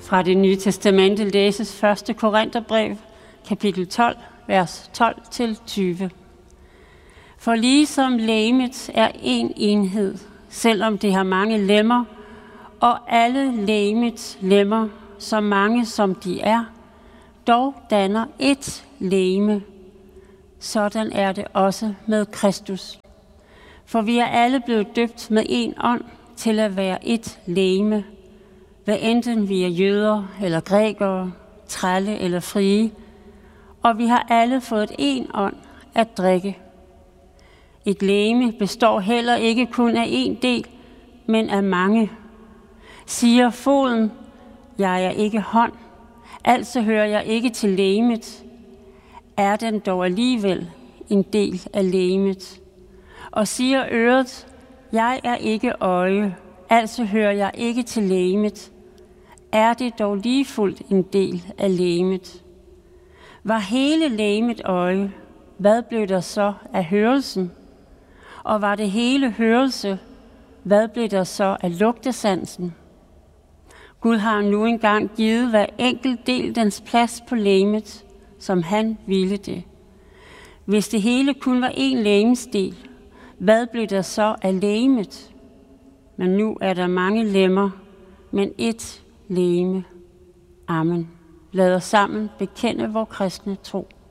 Fra Det Nye Testamente læses 1. Korintherbrev, kapitel 12, vers 12-20. For ligesom legemet er en enhed, selvom det har mange lemmer, og alle legemets lemmer, så mange som de er, dog danner ét legeme. Sådan er det også med Kristus. For vi er alle blevet døbt med en ånd til at være ét legeme, hvad enten vi er jøder eller grækere, trælle eller frie, og vi har alle fået en ånd at drikke. Et legeme består heller ikke kun af en del, men af mange. Siger foden, jeg er ikke hånd, altså hører jeg ikke til legemet, er den dog alligevel en del af legemet. Og siger øret, jeg er ikke øje, altså hører jeg ikke til legemet, er det dog lige fuldt en del af legemet. Var hele legemet øje, hvad blev der så af hørelsen? Og var det hele hørelse, hvad blev der så af lugtesansen? Gud har nu engang givet hver enkelt del dens plads på legemet, som han ville det. Hvis det hele kun var en legemsdel, hvad blev der så af legemet? Men nu er der mange lemmer, men ét legeme. Amen. Lad os sammen bekende vor kristne tro.